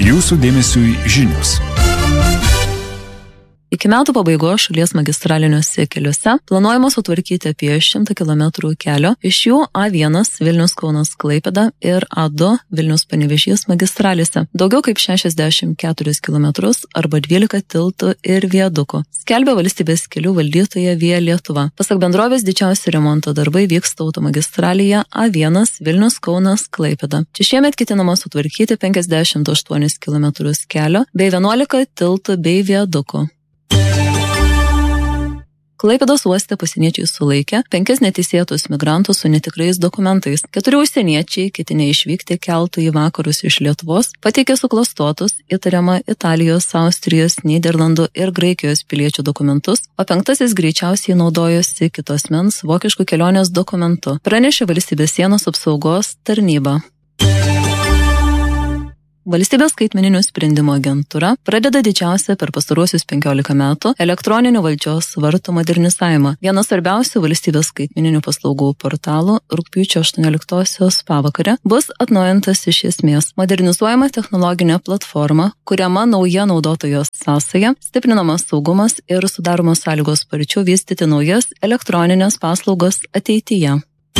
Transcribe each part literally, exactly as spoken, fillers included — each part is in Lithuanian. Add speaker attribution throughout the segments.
Speaker 1: Jūsų dėmesiui žinios.
Speaker 2: Iki metų pabaigos šalies magistraliniuose keliuose planuojama sutvarkyti apie šimtą kilometrų kelio, iš jų A vienas Vilnius-Kaunas-Klaipėda ir A du Vilnius-Panevėžys magistralėse, daugiau kaip šešiasdešimt keturis kilometrus arba dvylika tiltų ir viadukų, skelbia valstybės kelių valdytoja Via Lietuva. Pasak bendrovės, didžiausi remonto darbai vyksta automagistralėje A vienas Vilnius-Kaunas-Klaipėda. Čia šiemet ketinama sutvarkyti penkiasdešimt aštuonis kilometrus kelio bei vienuolika tiltų bei viadukų. Klaipėdos uoste pasieniečiai sulaikė penkis neteisėtus migrantus su netikrais dokumentais. Keturi užsieniečiai, ketinę išvykti keltu į vakarus iš Lietuvos, pateikė suklastotus įtariamą Italijos, Austrijos, Nyderlandų ir Graikijos piliečių dokumentus, o penktasis greičiausiai naudojosi kitos mens vokiškų kelionės dokumentu, pranešė Valstybės sienos apsaugos tarnyba. Valstybės skaitmeninių sprendimų agentūra pradeda didžiausią per pastaruosius penkiolika metų elektroninių valdžios vartų modernizavimą. Vienas svarbiausių valstybės skaitmeninių paslaugų portalų rugpjūčio aštuonioliktosios pavakarę bus atnaujintas iš esmės. Modernizuojama technologinė platforma, kuriama nauja naudotojos sąsaja, stiprinamas saugumas ir sudaromos sąlygos sparčiau vystyti naujas elektroninės paslaugas ateityje.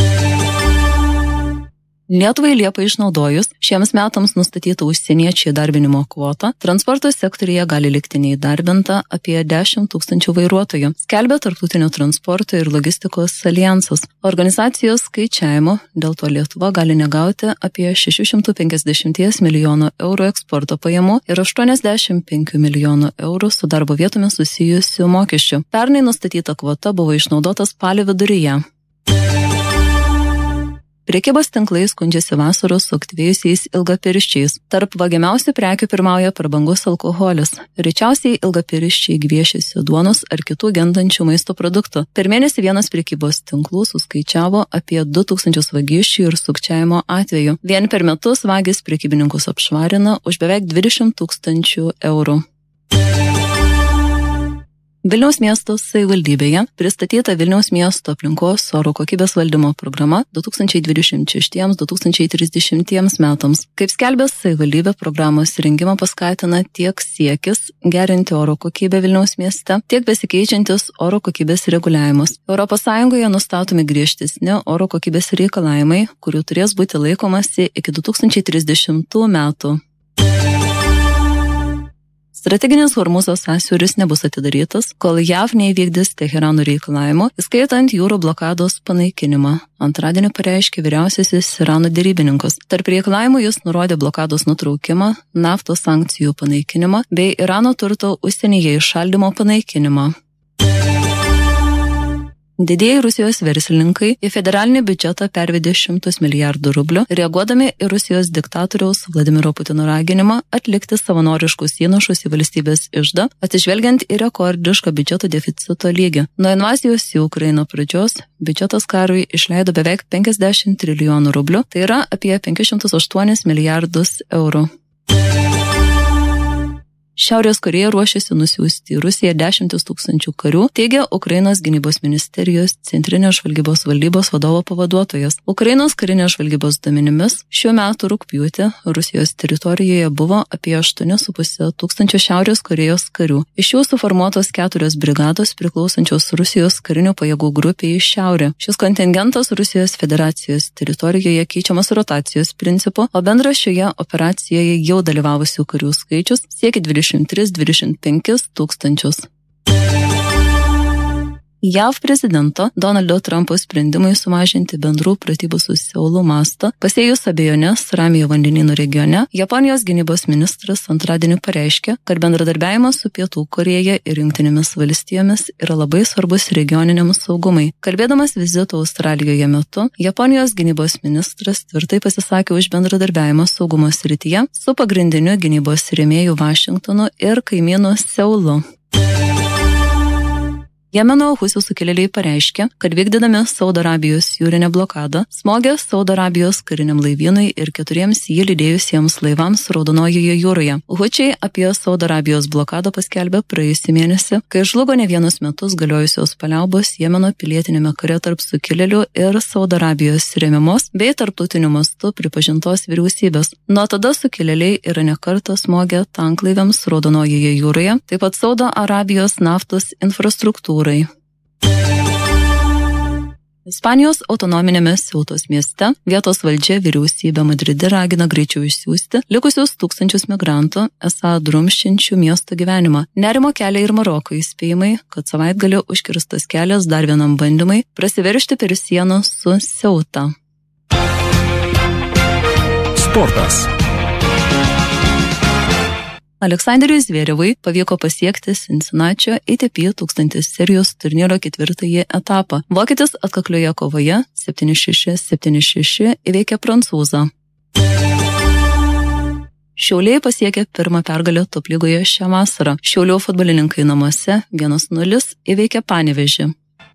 Speaker 2: Lietuvai Liepą išnaudojus šiems metams nustatytą užsieniečių įdarbinimo kvotą, transporto sektoriuje gali likti neįdarbinta apie dešimt tūkstančių vairuotojų, skelbia Tarptautinio transporto ir logistikos alijansas. Organizacijos skaičiavimo dėl to Lietuva gali negauti apie šeši šimtai penkiasdešimt milijonų eurų eksporto pajamų ir aštuoniasdešimt penki milijonų eurų su darbo vietomis susijusių mokesčių. Pernai nustatyta kvota buvo išnaudota spalio viduryje. Prekybos tinklai skundžiasi vasaros suaktyvėjusiais ilgapirščiais. Tarp vagiamiausių prekių pirmauja prabangus alkoholis. Rečiausiai ilgapirščiai gviešiasi duonos ar kitų gendančių maisto produktų. Per mėnesį vienas prekybos tinklų suskaičiavo apie du tūkstančius vagysčių ir sukčiavimo atvejų. Vien per metus vagis prekybininkus apšvarina už beveik dvidešimt tūkstančių eurų. Vilniaus miesto savivaldybėje pristatyta Vilniaus miesto aplinkos oro kokybės valdymo programa du tūkstančiai dvidešimt šešti - du tūkstančiai trisdešimt metams. Kaip skelbė savivaldybė, programos rengimą paskatina tiek siekis gerinti oro kokybę Vilniaus mieste, tiek besikeičiantis oro kokybės reguliavimas. Europos Sąjungoje nustatomi griežtesni oro kokybės reikalavimai, kurių turės būti laikomasi iki du tūkstančiai trisdešimtų metų. Strateginis Hormūzo sąsiauris nebus atidarytas, kol JAV neįvykdys Teherano reikalavimų, įskaitant jūrų blokados panaikinimą. Antradienį pareiškė vyriausiasis Irano derybininkas. Tarp reikalavimų jis nurodė blokados nutraukimą, naftos sankcijų panaikinimą bei Irano turto užsienyje įšaldymo panaikinimą. Didieji Rusijos verslininkai į federalinį biudžetą pervedė šimtus milijardų rublių, reaguodami į Rusijos diktatoriaus Vladimiro Putino raginimą atlikti savanoriškus įnašus į valstybės iždą, atsižvelgiant į rekordišką biudžeto deficito lygį. Nuo invazijos į Ukrainą pradžios biudžetas karui išleido beveik penkiasdešimt trilijonų rublių, tai yra apie penkis šimtus aštuonis milijardus eurų. Šiaurės Korėja ruošiasi nusiųsti į Rusiją dešimtis tūkstančių karių, teigia Ukrainos gynybos ministerijos centrinės žvalgybos valdybos vadovo pavaduotojas. Ukrainos karinės žvalgybos duomenimis šiuo metu rugpjūtį Rusijos teritorijoje buvo apie aštuoni su puse tūkstančio Šiaurės Korėjos karių. Iš jų suformuotos keturios brigados priklausančios Rusijos karinių pajėgų grupiai į šiaurę. Šis kontingentas Rusijos federacijos teritorijoje keičiamas rotacijos principu, o bendras šioje operacijoje jau dalyvavusių karių skaičius siekia dvidešimt tris - dvidešimt penkis tūkstančius. JAV prezidento Donaldo Trumpo sprendimai sumažinti bendrų pratybų su Seulu mastą, pasėjus abejonės Ramiojo vandenyno regione, Japonijos gynybos ministras antradienį pareiškė, kad bendradarbiavimas su Pietų Korėja ir Jungtinėmis valstijomis yra labai svarbus regioniniam saugumui. Kalbėdamas vizito Australijoje metu, Japonijos gynybos ministras tvirtai pasisakė už bendradarbiavimą saugumo srityje su pagrindiniu gynybos rėmėju Vašingtonu ir kaimynu Seulu. Jemeno Husių sukilėliai pareiškė, kad vykdydami Saudo Arabijos jūrinę blokadą smogė Saudo Arabijos kariniam laivynui ir keturiems jį lydėjusiems laivams Raudonojoje jūroje. Hučiai apie Saudo Arabijos blokadą paskelbė praėjusį mėnesį, kai žlugo ne vienus metus galiojusios paliaubos Jemeno pilietinėme kare tarp sukilėlių ir Saudo Arabijos remiamos bei tarptautiniu mastu pripažintos vyriausybės. Nuo tada sukilėliai yra ne kartą smogę tanklaiviams Raudonojoje jūroje, taip pat Saudo Arabijos naftos infrastruktūrai. Ispanijos autonominėme Seutos mieste vietos valdžia vyriausybė Madride ragina greičiau išsiųsti likusius tūkstančius migrantų, esą drumsčiančių miesto gyvenimą. Nerimo kelia ir Maroko įspėjimai, kad savaitgalį užkirstas kelias dar vienam bandymai prasiveržti per sieną su Seuta.
Speaker 1: Sportas.
Speaker 2: Aleksanderiui Zverevui pavyko pasiekti Cincinnatio A T P tūkstantis serijos turnyro ketvirtąjį etapą. Vokietis atkaklioje kovoje septyni šeši septyni šeši įveikė prancūzą. Šiauliai pasiekė pirmą pergalę top lygoje šią vasarą. Šiaulių futbolininkai namuose vienas nulis įveikė Panevėžį.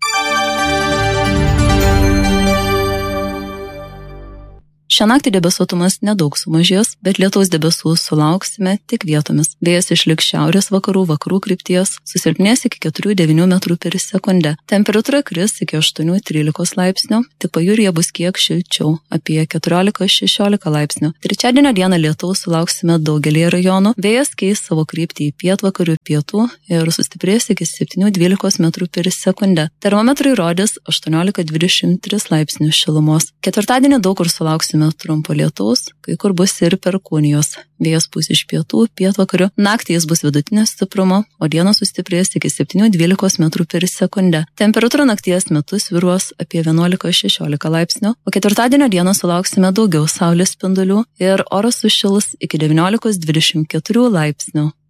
Speaker 2: Šią naktį debesuotumas nedaug sumažės, bet lietaus debesų sulauksime tik vietomis. Vėjas išliks šiaurės vakarų vakarų krypties, susilpnės iki keturių devynių metrų per sekundę. Temperatūra kris iki aštuonių trylikos laipsnių, tik pajūryje bus kiek šilčiau, apie keturiolika šešiolika laipsnių. Trečiadienio dieną lietaus sulauksime daugelį rajonų, vėjas keis savo kryptį į pietvakarių pietų ir sustiprės iki septynių dvylikos metrų per sekundę. Termometrai rodys aštuoniolika dvidešimt tris laipsnių šilumos. Ketvirtadienį daug kur sulauksime trumpo lietaus, kai kur bus ir perkūnijos. Vėjas pūs iš pietų, pietvakarių, naktį jis bus vidutinio stiprumo, o dieną sustiprės iki septynių dvylikos metrų per sekundę. Temperatūra nakties metu svyruos apie vienuolika šešiolika laipsnių, o ketvirtadienio dieną sulauksime daugiau saulės spindulių ir oras sušils iki devyniolikos dvidešimt keturių laipsnių.